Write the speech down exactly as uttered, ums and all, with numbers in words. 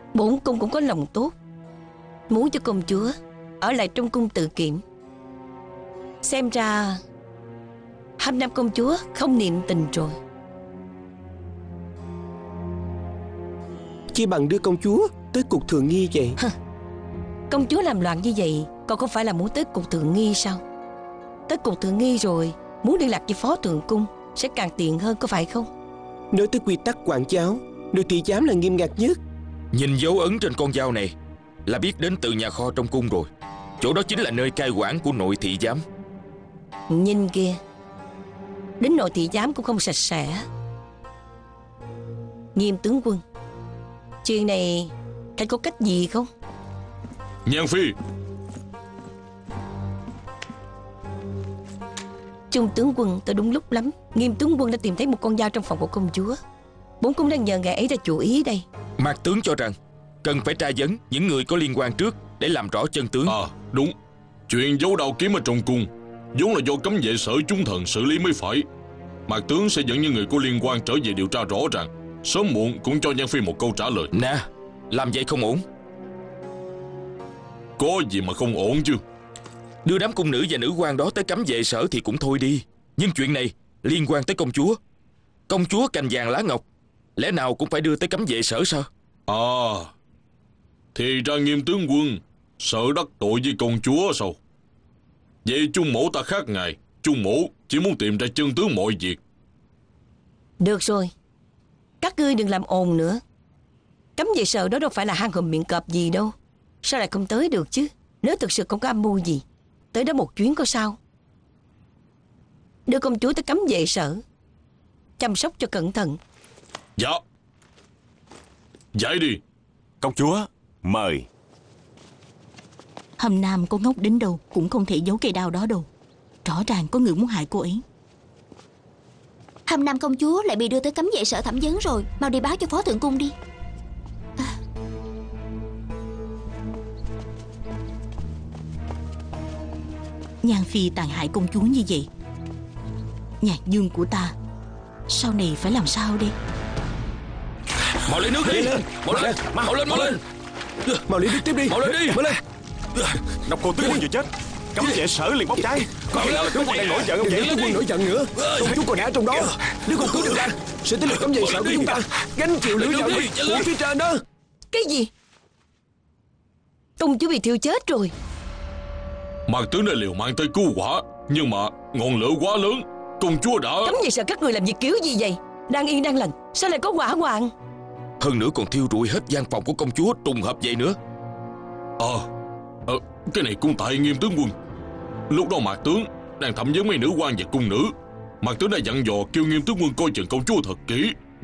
Bổn cung cũng có lòng tốt, muốn cho công chúa ở lại trong cung tự kiệm. Xem ra Hàm Nam công chúa không niệm tình rồi. Chi bằng đưa công chúa tới cục thượng nghi vậy. Công chúa làm loạn như vậy, còn không phải là muốn tới cục thượng nghi sao? Tới cục thượng nghi rồi, muốn liên lạc với phó thượng cung sẽ càng tiện hơn, có phải không? Nói tới quy tắc quản giáo, nội thị giám là nghiêm ngặt nhất. Nhìn dấu ấn trên con dao này là biết đến từ nhà kho trong cung rồi. Chỗ đó chính là nơi cai quản của nội thị giám. Nhìn kìa, đến nội thị giám cũng không sạch sẽ. Nghiêm tướng quân, chuyện này hay có cách gì không? Nhan Phi. Trung tướng quân tới đúng lúc lắm. Nghiêm tướng quân đã tìm thấy một con dao trong phòng của công chúa. Bổn cung đang nhờ ngài ấy ra chủ ý đây. Mạc tướng cho rằng cần phải tra vấn những người có liên quan trước để làm rõ chân tướng. À đúng, chuyện giấu đao kiếm ở trong cung vốn là do cấm vệ sở chúng thần xử lý mới phải. Mạc tướng sẽ dẫn những người có liên quan trở về điều tra rõ ràng, sớm muộn cũng cho Nhan Phi một câu trả lời. Nè, làm vậy không ổn. Có gì mà không ổn chứ? Đưa đám cung nữ và nữ quan đó tới cấm vệ sở thì cũng thôi đi, nhưng chuyện này liên quan tới công chúa. Công chúa cành vàng lá ngọc, lẽ nào cũng phải đưa tới cấm vệ sở sao? À, thì ra Nghiêm tướng quân sợ đắc tội với công chúa sao? Vậy Trung mỗ ta khác ngài. Trung mỗ chỉ muốn tìm ra chân tướng mọi việc. Được rồi, các ngươi đừng làm ồn nữa. Cấm vệ sở đó đâu phải là hang hùm miệng cọp gì đâu. Sao lại không tới được chứ? Nếu thực sự không có âm mưu gì, tới đó một chuyến có sao? Đưa công chúa tới cấm vệ sở, chăm sóc cho cẩn thận. Dạ. Dậy đi. Công chúa, mời. Hầm Nam có ngốc đến đâu cũng không thể giấu cây đao đó đâu. Rõ ràng có người muốn hại cô ấy. Hầm Nam công chúa lại bị đưa tới cấm vệ sở thẩm vấn rồi. Mau đi báo cho phó thượng cung đi. À. Nhan Phi tàn hại công chúa như vậy, Nhạc Dương của ta sau này phải làm sao đây? Mau lấy nước đi. Mau lên, mau lên, mau lên. Mau lấy nước tiếp đi. Mau lên đi. Mau lên. Độc cô tướng quân vừa chết, cấm vệ sở liền bốc cháy. Có khi nào là tướng quân đang nổi giận không vậy? Tướng quân nổi giận nữa. Công chúa còn đã trong đó. Nếu không cứu được ra, sẽ tới lượt cấm vệ sở của chúng ta gánh chịu lửa giận của phía trên đó. Cái gì? Công chúa bị thiêu chết rồi. Mạc tướng đã liều mạng tới cứu quả, nhưng mà ngọn lửa quá lớn, công chúa đã... Cấm vệ sở các người làm việc kiểu gì vậy? Đang yên đang lành, sao lại có hỏa hoạn? Hơn nữa còn thiêu rụi hết gian phòng của công chúa trùng hợp vậy nữa. Ờ, à, cái này cũng tại Nghiêm tướng quân. Lúc đó Mạc tướng đang thẩm vấn mấy nữ quan và cung nữ. Mạc tướng đã dặn dò kêu Nghiêm tướng quân coi chừng công chúa thật kỹ.